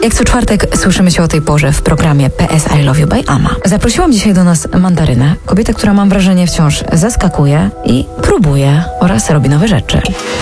Jak co czwartek słyszymy się o tej porze w programie PS I Love You by Ama. Zaprosiłam dzisiaj do nas Mandarynę, kobietę, która mam wrażenie wciąż zaskakuje i próbuje oraz robi nowe rzeczy.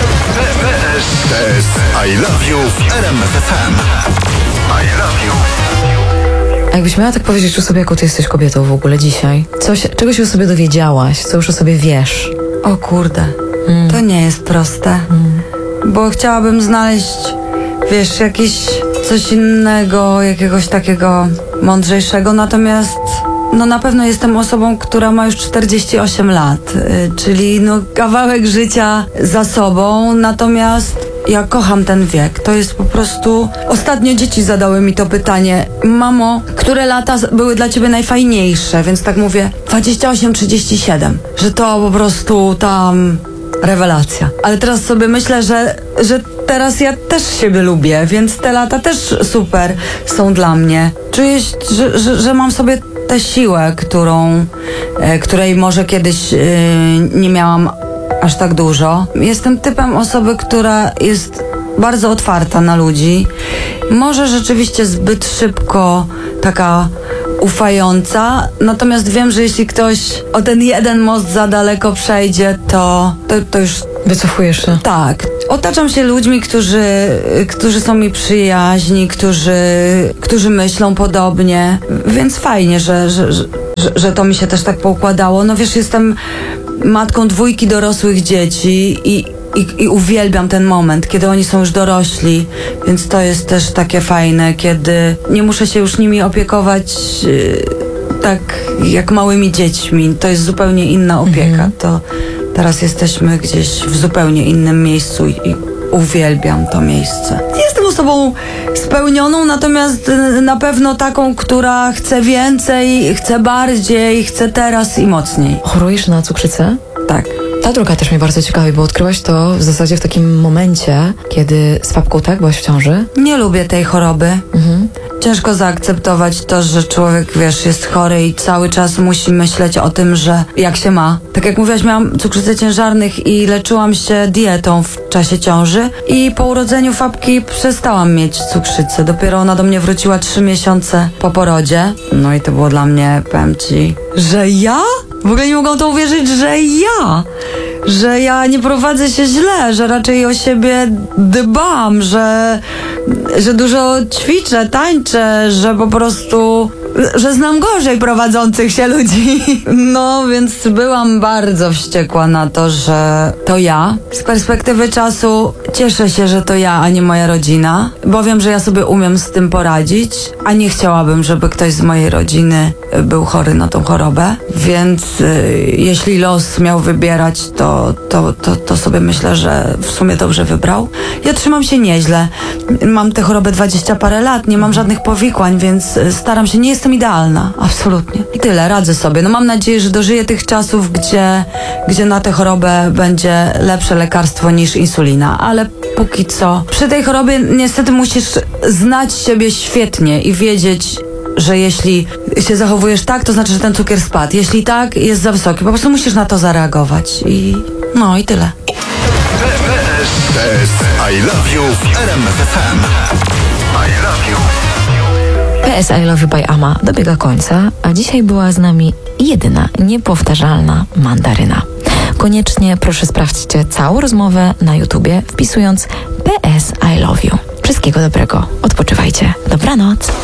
PS I Love You w RMF FM. I Love You. A jakbyś miała tak powiedzieć o sobie, jaką ty jesteś kobietą w ogóle dzisiaj? Czegoś już o sobie dowiedziałaś, co już o sobie wiesz? O kurde, to nie jest proste. Bo chciałabym znaleźć, wiesz, coś innego, jakiegoś takiego mądrzejszego, natomiast na pewno jestem osobą, która ma już 48 lat, czyli kawałek życia za sobą, natomiast ja kocham ten wiek. To jest po prostu... Ostatnio dzieci zadały mi to pytanie: mamo, które lata były dla ciebie najfajniejsze? Więc tak mówię 28-37, że to po prostu tam rewelacja. Ale teraz sobie myślę, że teraz ja też siebie lubię, więc te lata też super są dla mnie. Czuję, że mam sobie tę siłę, której może kiedyś nie miałam aż tak dużo. Jestem typem osoby, która jest bardzo otwarta na ludzi. Może rzeczywiście zbyt szybko taka ufająca, natomiast wiem, że jeśli ktoś o ten jeden most za daleko przejdzie, to już... Wycofujesz się? Tak. Otaczam się ludźmi, którzy są mi przyjaźni, którzy myślą podobnie, więc fajnie, że to mi się też tak poukładało. No wiesz, jestem matką 2 dorosłych dzieci i uwielbiam ten moment, kiedy oni są już dorośli, więc to jest też takie fajne, kiedy nie muszę się już nimi opiekować tak jak małymi dziećmi. To jest zupełnie inna opieka. To teraz jesteśmy gdzieś w zupełnie innym miejscu i uwielbiam to miejsce. Jestem osobą spełnioną, natomiast na pewno taką, która chce więcej, chce bardziej, chce teraz i mocniej. Chorujesz na cukrzycę? Tak. Ta droga też mnie bardzo ciekawi, bo odkryłaś to w zasadzie w takim momencie, kiedy z Fabką, tak? Byłaś w ciąży? Nie lubię tej choroby. Ciężko zaakceptować to, że człowiek, wiesz, jest chory i cały czas musi myśleć o tym, że jak się ma. Tak jak mówiłaś, miałam cukrzycę ciężarnych i leczyłam się dietą w czasie ciąży i po urodzeniu Fabki przestałam mieć cukrzycę. Dopiero ona do mnie wróciła 3 miesiące po porodzie. No i to było dla mnie, powiem ci, że ja? W ogóle nie mogłam to uwierzyć, że ja nie prowadzę się źle, że raczej o siebie dbam, że dużo ćwiczę, tańczę, że po prostu, że znam gorzej prowadzących się ludzi. No, więc byłam bardzo wściekła na to, że to ja. Z perspektywy czasu cieszę się, że to ja, a nie moja rodzina, bo wiem, że ja sobie umiem z tym poradzić, a nie chciałabym, żeby ktoś z mojej rodziny był chory na tą chorobę, więc jeśli los miał wybierać, to sobie myślę, że w sumie dobrze wybrał. Ja trzymam się nieźle. Mam tę chorobę 20 parę lat, nie mam żadnych powikłań, więc staram się, nie jestem idealna, absolutnie. I tyle, radzę sobie. No mam nadzieję, że dożyję tych czasów, gdzie na tę chorobę będzie lepsze lekarstwo niż insulina, ale póki co. Przy tej chorobie niestety musisz znać siebie świetnie i wiedzieć, że jeśli się zachowujesz tak, to znaczy, że ten cukier spadł. Jeśli tak, jest za wysoki. Po prostu musisz na to zareagować. I tyle. PS I Love You w RMF FM. I Love You. PS I Love You by Ama dobiega końca, a dzisiaj była z nami jedyna, niepowtarzalna Mandaryna. Koniecznie proszę sprawdźcie całą rozmowę na YouTubie, wpisując PS I Love You. Wszystkiego dobrego. Odpoczywajcie. Dobranoc.